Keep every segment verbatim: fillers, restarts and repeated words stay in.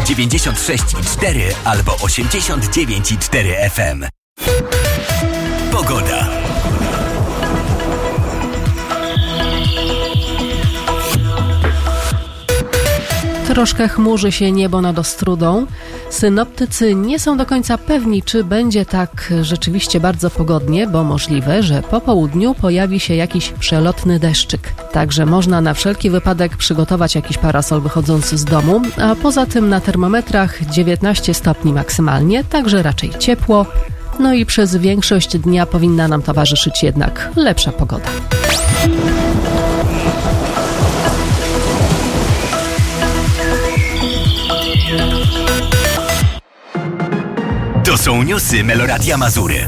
dziewięćdziesiąt sześć i cztery albo osiemdziesiąt dziewięć i cztery F M. Pogoda. Troszkę chmurzy się niebo nad Ostrudą. Synoptycy nie są do końca pewni, czy będzie tak rzeczywiście bardzo pogodnie, bo możliwe, że po południu pojawi się jakiś przelotny deszczyk. Także można na wszelki wypadek przygotować jakiś parasol wychodzący z domu, a poza tym na termometrach dziewiętnaście stopni maksymalnie, także raczej ciepło. No i przez większość dnia powinna nam towarzyszyć jednak lepsza pogoda. To są newsy Meloradia Mazury.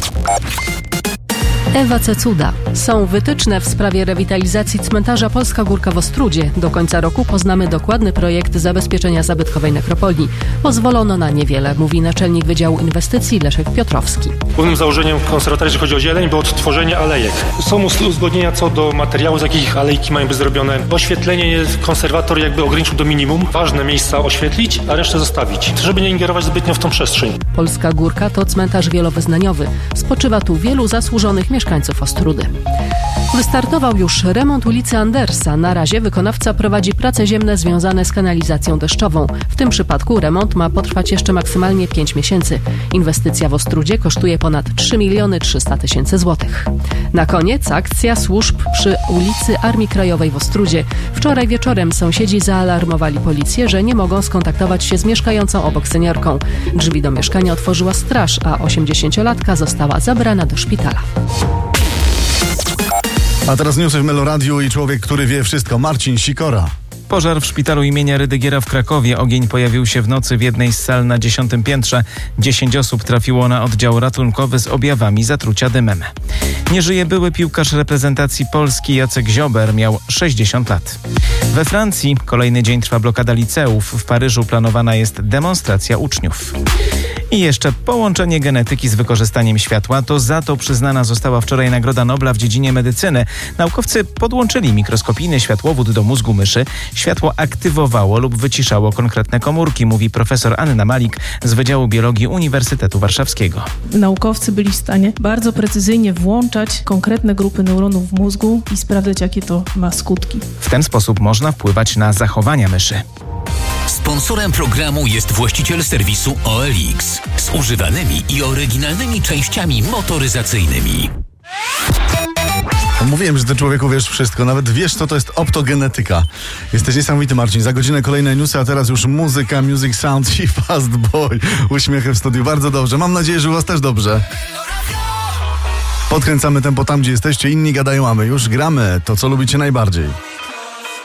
Ewa Cecuda. Są wytyczne w sprawie rewitalizacji cmentarza Polska Górka w Ostródzie. Do końca roku poznamy dokładny projekt zabezpieczenia zabytkowej nekropolii. Pozwolono na niewiele, mówi naczelnik Wydziału Inwestycji Leszek Piotrowski. Głównym założeniem konserwatorii, jeżeli chodzi o zieleń, było odtworzenie alejek. Są uzgodnienia co do materiału, z jakich alejki mają być zrobione. Oświetlenie konserwator jakby ograniczył do minimum. Ważne miejsca oświetlić, a resztę zostawić, żeby nie ingerować zbytnio w tą przestrzeń. Polska Górka to cmentarz wielowyznaniowy. Spoczywa tu wielu zasłużonych mieszkańców Ostródy. Wystartował już remont ulicy Andersa. Na razie wykonawca prowadzi prace ziemne związane z kanalizacją deszczową. W tym przypadku remont ma potrwać jeszcze maksymalnie pięć miesięcy. Inwestycja w Ostródzie kosztuje ponad trzy miliony trzysta tysięcy złotych. Na koniec akcja służb przy ulicy Armii Krajowej w Ostródzie. Wczoraj wieczorem sąsiedzi zaalarmowali policję, że nie mogą skontaktować się z mieszkającą obok seniorką. Drzwi do mieszkania otworzyła straż, a osiemdziesięciolatka została zabrana do szpitala. A teraz newsy w Meloradiu i człowiek, który wie wszystko. Marcin Sikora. Pożar w szpitalu imienia Rydygiera w Krakowie. Ogień pojawił się w nocy w jednej z sal na dziesiątym piętrze. Dziesięć osób trafiło na oddział ratunkowy z objawami zatrucia dymem. Nie żyje były piłkarz reprezentacji Polski Jacek Ziober. Miał sześćdziesiąt lat. We Francji kolejny dzień trwa blokada liceów. W Paryżu planowana jest demonstracja uczniów. I jeszcze połączenie genetyki z wykorzystaniem światła. To za to przyznana została wczoraj Nagroda Nobla w dziedzinie medycyny. Naukowcy podłączyli mikroskopijny światłowód do mózgu myszy. Światło aktywowało lub wyciszało konkretne komórki, mówi profesor Anna Malik z Wydziału Biologii Uniwersytetu Warszawskiego. Naukowcy byli w stanie bardzo precyzyjnie włączać konkretne grupy neuronów w mózgu i sprawdzać, jakie to ma skutki. W ten sposób można wpływać na zachowania myszy. Sponsorem programu jest właściciel serwisu O L X z używanymi i oryginalnymi częściami motoryzacyjnymi. Mówiłem, że ty, człowieku, wiesz wszystko. Nawet wiesz, co to jest optogenetyka. Jesteś niesamowity, Marcin. Za godzinę kolejne newsy, a teraz już muzyka, Music Sound i Fast Boy. Uśmiechy w studiu. Bardzo dobrze. Mam nadzieję, że u was też dobrze. Podkręcamy tempo tam, gdzie jesteście. Inni gadają, a my już gramy to, co lubicie najbardziej.